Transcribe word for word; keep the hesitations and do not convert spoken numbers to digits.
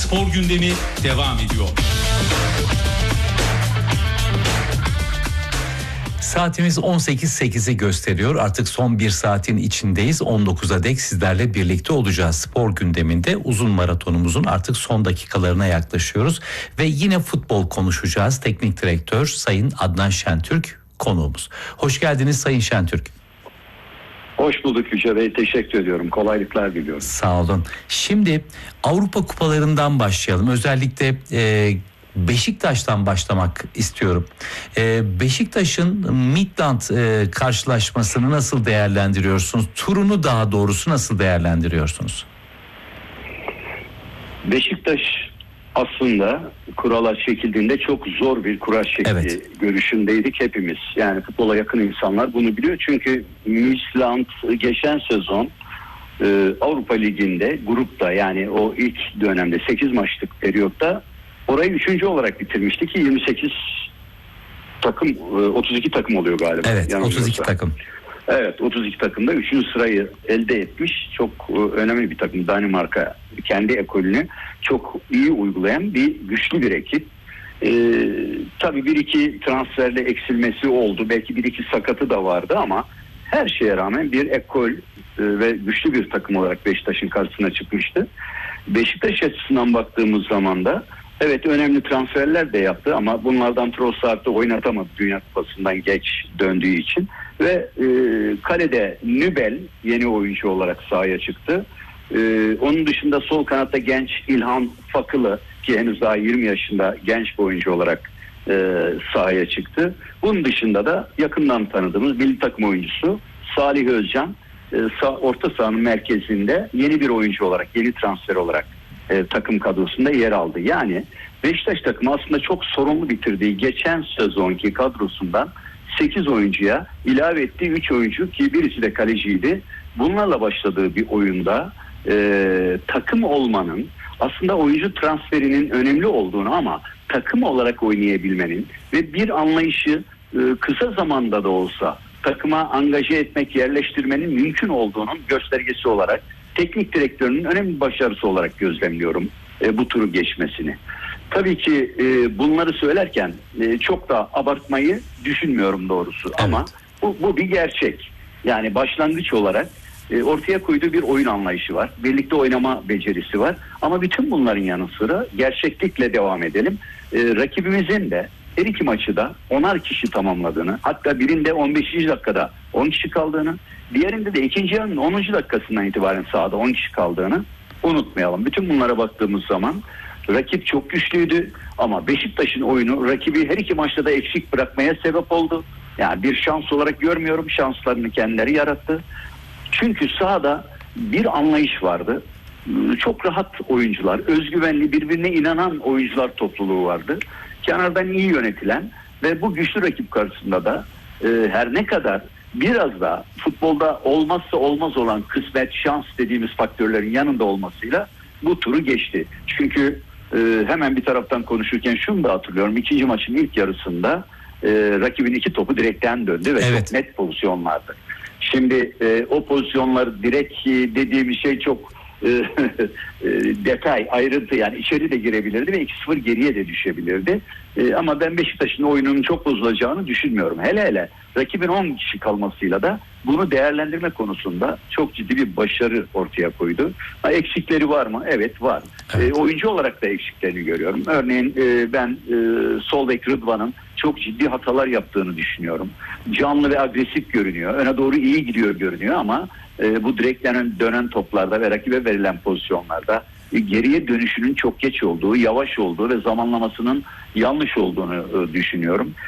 Spor gündemi devam ediyor. Saatimiz on sekiz sekizi gösteriyor. Artık son bir saatin içindeyiz. on dokuza dek sizlerle birlikte olacağız. Spor gündeminde uzun maratonumuzun artık son dakikalarına yaklaşıyoruz. Ve yine futbol konuşacağız. Teknik direktör Sayın Adnan Şentürk konuğumuz. Hoş geldiniz Sayın Şentürk. Hoş bulduk Yüce Bey. Teşekkür ediyorum. Kolaylıklar diliyorum. Sağ olun. Şimdi Avrupa kupalarından başlayalım. Özellikle e, Beşiktaş'tan başlamak istiyorum. Ee, Beşiktaş'ın Midland e, karşılaşmasını nasıl değerlendiriyorsunuz? Turunu daha doğrusu nasıl değerlendiriyorsunuz? Beşiktaş aslında kurala çekildiğinde çok zor bir kura şekli Evet. görüşündeydik hepimiz. Yani futbola yakın insanlar bunu biliyor. Çünkü Midland geçen sezon e, Avrupa Ligi'nde grupta, yani o ilk dönemde sekiz maçlık periyotta orayı üçüncü olarak bitirmişti ki yirmi sekiz takım, otuz iki takım oluyor galiba. Evet, otuz iki takım. Evet, otuz iki takımda üçüncü sırayı elde etmiş. Çok önemli bir takım. Danimarka kendi ekolünü çok iyi uygulayan bir güçlü bir ekip. Ee, tabii bir iki transferle eksilmesi oldu. Belki bir iki sakatı da vardı ama her şeye rağmen bir ekol e, ve güçlü bir takım olarak Beşiktaş'ın karşısına çıkmıştı. Beşiktaş açısından baktığımız zaman da evet, önemli transferler de yaptı ama bunlardan Trossard'ı oynatamadı Dünya Kupası'ndan geç döndüğü için. Ve e, kalede Nübel yeni oyuncu olarak sahaya çıktı. E, onun dışında sol kanatta genç İlhan Fakılı, ki henüz daha yirmi yaşında genç bir oyuncu olarak e, sahaya çıktı. Bunun dışında da yakından tanıdığımız milli takım oyuncusu Salih Özcan e, sağ, orta sahanın merkezinde yeni bir oyuncu olarak, yeni transfer olarak e, takım kadrosunda yer aldı. Yani Beşiktaş takımı aslında çok sorunlu bitirdiği geçen sezonki kadrosundan sekiz oyuncuya ilave ettiği üç oyuncu, ki birisi de kaleciydi. Bunlarla başladığı bir oyunda e, takım olmanın, aslında oyuncu transferinin önemli olduğunu ama takım olarak oynayabilmenin ve bir anlayışı e, kısa zamanda da olsa takıma angaje etmek, yerleştirmenin mümkün olduğunun göstergesi olarak teknik direktörünün önemli başarısı olarak gözlemliyorum e, bu turu geçmesini. Tabii ki e, bunları söylerken e, çok da abartmayı düşünmüyorum doğrusu. Evet. Ama bu, bu bir gerçek. Yani başlangıç olarak e, ortaya koyduğu bir oyun anlayışı var. Birlikte oynama becerisi var. Ama bütün bunların yanı sıra gerçeklikle devam edelim. E, rakibimizin de her iki maçı da onar kişi tamamladığını, hatta birinde on beşinci dakikada on kişi kaldığını, diğerinde de ikinci yarının onuncu dakikasından itibaren sahada on kişi kaldığını unutmayalım. Bütün bunlara baktığımız zaman rakip çok güçlüydü ama Beşiktaş'ın oyunu rakibi her iki maçta da eksik bırakmaya sebep oldu. Yani bir şans olarak görmüyorum, şanslarını kendileri yarattı. Çünkü sahada bir anlayış vardı. Çok rahat oyuncular, özgüvenli, birbirine inanan oyuncular topluluğu vardı. Kenardan iyi yönetilen ve bu güçlü rakip karşısında da e, her ne kadar biraz da futbolda olmazsa olmaz olan kısmet, şans dediğimiz faktörlerin yanında olmasıyla bu turu geçti. Çünkü e, hemen bir taraftan konuşurken şunu da hatırlıyorum. İkinci maçın ilk yarısında e, rakibin iki topu direkten döndü ve evet. çok net pozisyonlardı. Şimdi e, o pozisyonlar direkt e, dediğim şey çok e, e, detay, ayrıntı, yani içeri de girebilirdi ve iki sıfır geriye de düşebilirdi. E, ama ben Beşiktaş'ın oyununun çok bozulacağını düşünmüyorum. Hele hele rakibin on kişi kalmasıyla da bunu değerlendirme konusunda çok ciddi bir başarı ortaya koydu. Ha, eksikleri var mı? Evet, var. Evet. E, oyuncu olarak da eksiklerini görüyorum. Örneğin e, ben e, sol bek Rıdvan'ın çok ciddi hatalar yaptığını düşünüyorum. Canlı ve agresif görünüyor. Öne doğru iyi gidiyor görünüyor ama e, bu direkten dönen toplarda ve rakibe verilen pozisyonlarda e, geriye dönüşünün çok geç olduğu, yavaş olduğu ve zamanlamasının yanlış olduğunu e, düşünüyorum.